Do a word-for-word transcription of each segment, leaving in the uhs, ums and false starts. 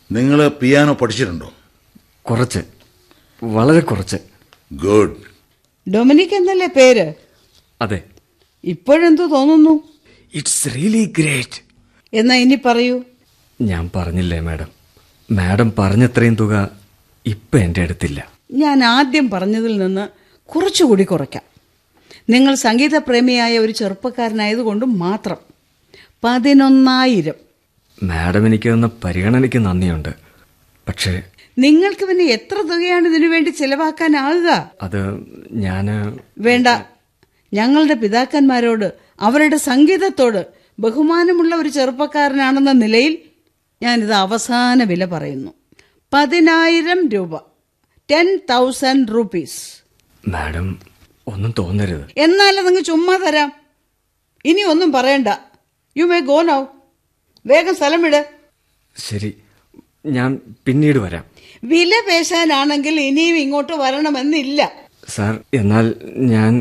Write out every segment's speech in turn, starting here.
നിങ്ങൾ പിയാനോ പഠിച്ചിട്ടുണ്ടോ? കുറച്ച്, വളരെ കുറച്ച്. ഗുഡ്. ഡൊമിനിക് എന്നല്ലേ പേര്? അതെ. ഇപ്പോഴെന്തു തോന്നുന്നു? It's really great. എന്നാ ഇനി പറയൂ. ഞാൻ പറഞ്ഞില്ലേ മാഡം, മാഡം പറഞ്ഞത്രയും തുക ഇപ്പം എൻ്റെ അടുത്തില്ല. ഞാൻ ആദ്യം പറഞ്ഞതിൽ നിന്ന് കുറച്ചുകൂടി കുറയ്ക്കാം. നിങ്ങൾ സംഗീതപ്രേമിയായ ഒരു ചെറുപ്പക്കാരനായതുകൊണ്ട് മാത്രം പതിനൊന്നായിരം. മാഡം എനിക്ക് തന്ന പരിഗണനയ്ക്ക് നന്ദിയുണ്ട്. പക്ഷേ നിങ്ങൾക്ക് പിന്നെ എത്ര തുകയാണ് ഇതിനു വേണ്ടി ചെലവാക്കാനാകുക? അത് ഞാൻ... വേണ്ട. ഞങ്ങളുടെ പിതാക്കന്മാരോട്, അവരുടെ സംഗീതത്തോട് ബഹുമാനമുള്ള ഒരു ചെറുപ്പക്കാരനാണെന്ന നിലയിൽ ഞാനിത് അവസാന വില പറയുന്നു. പതിനായിരം രൂപ. Ten thousand rupees. മാഡം ഒന്നും തോന്നരുത്. എന്നാലും നിങ്ങൾ ചുമ്മാ തരാം. ഇനി ഒന്നും പറയണ്ട. You may go now. വേഗം സ്ഥലം വിട്. ശരി, ഞാൻ പിന്നീട് വരാം. വില പേശാനാണെങ്കിൽ ഇനിയും ഇങ്ങോട്ട് വരണമെന്നില്ല. സാർ, എന്നാൽ ഞാൻ...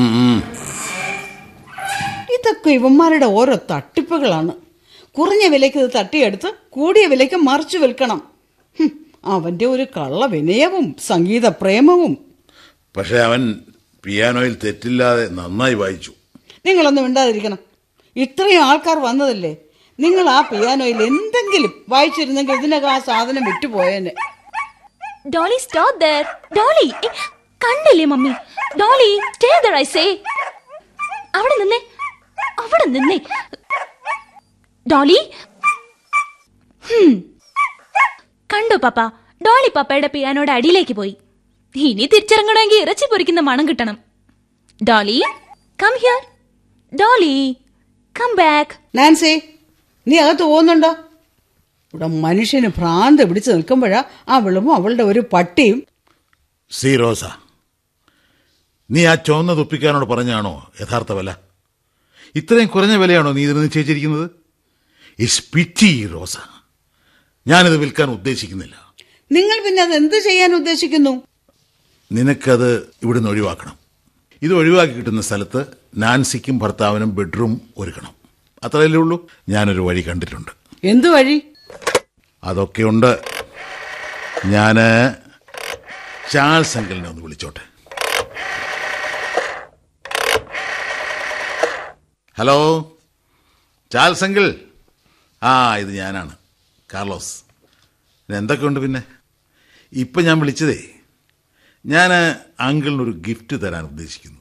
ഇതൊക്കെ ഇവന്മാരുടെ ഓരോ തട്ടിപ്പുകളാണ്. കുറഞ്ഞ വിലയ്ക്ക് ഇത് തട്ടിയെടുത്ത് കൂടിയ വിലയ്ക്ക് മറിച്ചു വിൽക്കണം. അവന്റെ ഒരു കള്ള വിനയവും സംഗീത പ്രേമവും. പക്ഷെ അവൻ പിയാനോയിൽ തെറ്റില്ലാതെ നന്നായി വായിച്ചു. നിങ്ങളൊന്നും മിണ്ടാതിരിക്കണം. ഇത്രയും ആൾക്കാർ വന്നതല്ലേ. നിങ്ങൾ ആ പിയാനോയിൽ എന്തെങ്കിലും വായിച്ചിരുന്നെങ്കിൽ ഇതിനകം ആ സാധനം വിട്ടുപോയേനെ. Dolly, stop there. ഡോളി, കണ്ടില്ലേ mummy? Dolly, stay there I say. അവിടെ നിന്നേ, അവിടെ നിന്നേ. ഡോളി, കണ്ടോ പാപ്പ? ഡോളി പാപ്പയുടെ പിയാനോയുടെ അടിയിലേക്ക് പോയി. ഇനി തിരിച്ചിറങ്ങണമെങ്കിൽ ഇറച്ചി പൊരിക്കുന്ന മണം കിട്ടണം. Dolly, come here. Dolly, come back. Nancy, നീ അകത്ത് പോകുന്നുണ്ടോ? ഇവിടെ മനുഷ്യന് ഭ്രാന്ത് പിടിച്ച് നിൽക്കുമ്പോഴാ അവളും അവളുടെ ഒരു പട്ടിയും. സി റോസ, നീ ആ ചുവന്ന തുപ്പിക്കാനോട് പറഞ്ഞാണോ യഥാർത്ഥ വില? ഇത്രയും കുറഞ്ഞ വിലയാണോ നീ ഇതിന് നിശ്ചയിച്ചിരിക്കുന്നത്? ഇറ്റ്സ് പിറ്റി റോസ. ഞാനിത് വിൽക്കാൻ ഉദ്ദേശിക്കുന്നില്ല. നിങ്ങൾ പിന്നെ അത് എന്ത് ചെയ്യാൻ ഉദ്ദേശിക്കുന്നു? നിനക്കത് ഇവിടുന്ന് ഒഴിവാക്കണം. ഇത് ഒഴിവാക്കി കിട്ടുന്ന സ്ഥലത്ത് നാൻസിക്കും ഭർത്താവിനും ബെഡ്റൂം ഒരുക്കണം. അത്രയല്ലേ ഉള്ളൂ. ഞാനൊരു വഴി കണ്ടിട്ടുണ്ട്. എന്തു വഴി? അതൊക്കെയുണ്ട്. ഞാന് ചാൾസ് അങ്കിളിനെ ഒന്ന് വിളിച്ചോട്ടെ. Hello, Charles uncle. ആ, ഇത് ഞാനാണ്, കാർലോസ്. എന്തൊക്കെയുണ്ട് പിന്നെ? ഇപ്പം ഞാൻ വിളിച്ചതേ, ഞാൻ അങ്കിളിനൊരു ഗിഫ്റ്റ് തരാൻ ഉദ്ദേശിക്കുന്നു.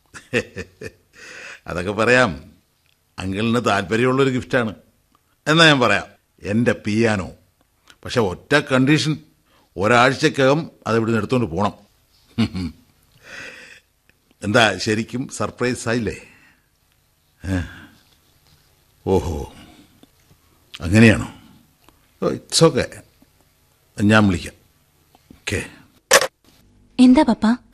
അതൊക്കെ പറയാം. അങ്കിളിന് താല്പര്യമുള്ളൊരു ഗിഫ്റ്റാണ്. എന്നാൽ ഞാൻ പറയാം, എൻ്റെ പിയാനോ. പക്ഷെ ഒറ്റ കണ്ടീഷൻ, ഒരാഴ്ചക്കകം അത് ഇവിടുന്ന് എടുത്തുകൊണ്ട് പോകണം. എന്താ, ശരിക്കും സർപ്രൈസ് ആയില്ലേ? ഓഹോ, അങ്ങനെയാണോ? ഇറ്റ്സ് ഓക്കെ, ഞാൻ വിളിക്കാം. ഓക്കെ. എന്താ പപ്പ?